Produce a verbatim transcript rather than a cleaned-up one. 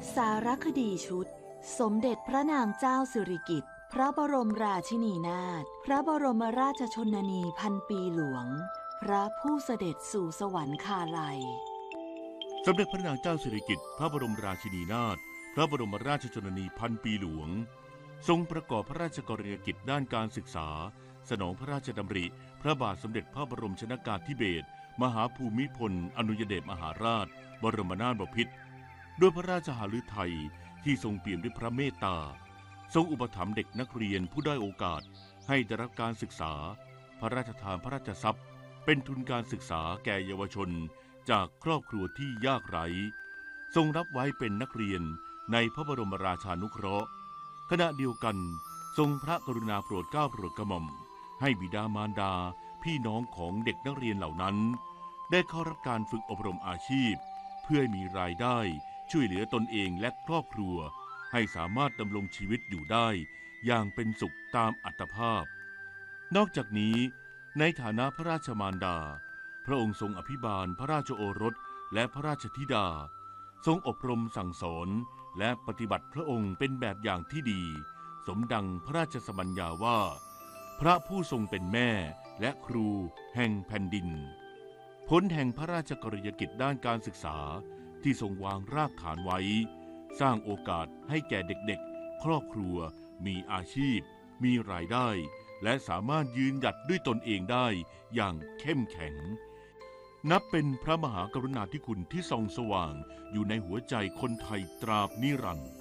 สารคดีชุดสมเด็จพระนางเจ้าสิริกิติ์พระบรมราชินีนาถพระบรมราชชนนีพันปีหลวงพระผู้เสด็จสู่สวรรคาลัยสมเด็จพระนางเจ้าสิริกิติ์พระบรมราชินีนาถพระบรมราชชนนีพันปีหลวงทรงประกอบพระราชกรณียกิจด้านการศึกษาสนองพระราชดำริพระบาทสมเด็จพระบรมชนกาธิเบศรมหาภูมิพลอดุลยเดชมหาราชบรมนาถบพิตรด้วยพระราชหฤทัยที่ทรงเปี่ยมด้วยพระเมตตาทรงอุปถัมภ์เด็กนักเรียนผู้ด้อยโอกาสให้ได้รับการศึกษาพระราชทานพระราชทรัพย์เป็นทุนการศึกษาแก่เยาวชนจากครอบครัวที่ยากไร้ทรงรับไว้เป็นนักเรียนในพระบรมราชานุเคราะห์ขณะเดียวกันทรงพระกรุณาโปรดเกล้าโปรดกระหม่อมให้บิดามารดาพี่น้องของเด็กนักเรียนเหล่านั้นได้เข้ารับการฝึกอบรมอาชีพเพื่อให้มีรายได้ช่วยเหลือตนเองและครอบครัวให้สามารถดำรงชีวิตอยู่ได้อย่างเป็นสุขตามอัตภาพนอกจากนี้ในฐานะพระราชมารดาพระองค์ทรงอภิบาลพระราชโอรสและพระราชธิดาทรงอบรมสั่งสอนและปฏิบัติพระองค์เป็นแบบอย่างที่ดีสมดังพระราชสมัญญาว่าพระผู้ทรงเป็นแม่และครูแห่งแผ่นดินผลแห่งพระราชกรณียกิจด้านการศึกษาที่ทรงวางรากฐานไว้สร้างโอกาสให้แก่เด็กๆครอบครัวมีอาชีพมีรายได้และสามารถยืนหยัดด้วยตนเองได้อย่างเข้มแข็งนับเป็นพระมหากรุณาธิคุณที่ส่องสว่างอยู่ในหัวใจคนไทยตราบนิรันดร์